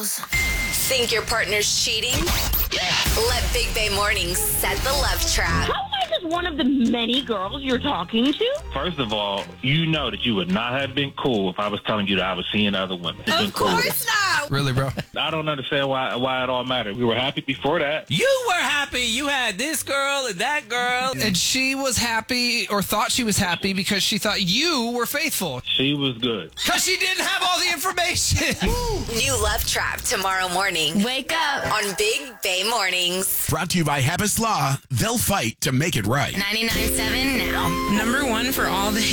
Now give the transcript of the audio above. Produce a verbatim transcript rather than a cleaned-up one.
girls. Think your partner's cheating? Let Big Bay Mornings set the love trap. How am I just one of the many girls you're talking to? First of all, you know that you would not have been cool if I was telling you that I was seeing other women. It's been Of cool. course not. Really, bro? I don't understand why why it all mattered. We were happy before that. You were happy. You had this girl and that girl. And she was happy or thought she was happy because she thought you were faithful. She was good. Because she didn't have all the information. New Love Trap tomorrow morning. Wake up. On Big Bay Mornings. Brought to you by Happist Law. They'll fight to make it right. ninety-nine point seven now. Number one for all the hits.